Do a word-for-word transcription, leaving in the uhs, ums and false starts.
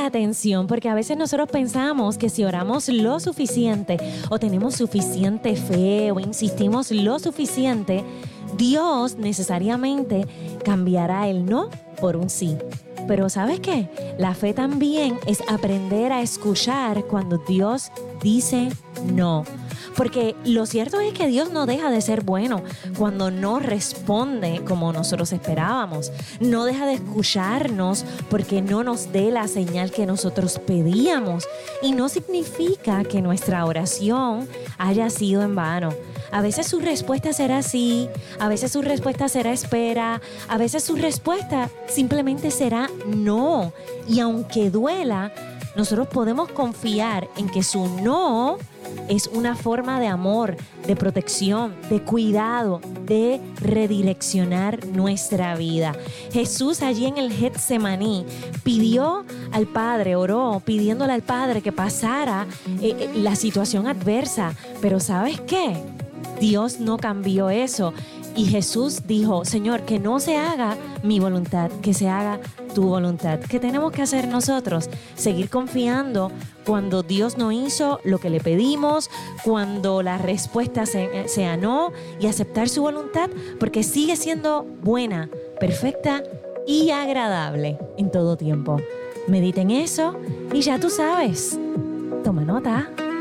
presta atención, porque a veces nosotros pensamos que si oramos lo suficiente o tenemos suficiente fe o insistimos lo suficiente, Dios necesariamente cambiará el no por un sí. Pero ¿sabes qué? La fe también es aprender a escuchar cuando Dios dice no. Porque lo cierto es que Dios no deja de ser bueno cuando no responde como nosotros esperábamos. No deja de escucharnos porque no nos dé la señal que nosotros pedíamos. Y no significa que nuestra oración haya sido en vano. A veces su respuesta será sí, a veces su respuesta será espera, a veces su respuesta simplemente será no. Y aunque duela, nosotros podemos confiar en que su no es una forma de amor, de protección, de cuidado, de redireccionar nuestra vida. Jesús allí en el Getsemaní pidió al Padre, oró pidiéndole al Padre que pasara eh, la situación adversa. Pero ¿sabes qué? Dios no cambió eso. Y Jesús dijo, Señor, que no se haga mi voluntad, que se haga tu voluntad. ¿Qué tenemos que hacer nosotros? Seguir confiando cuando Dios no hizo lo que le pedimos, cuando la respuesta sea no, y aceptar su voluntad, porque sigue siendo buena, perfecta y agradable en todo tiempo. Medita en eso y ya tú sabes. Toma nota.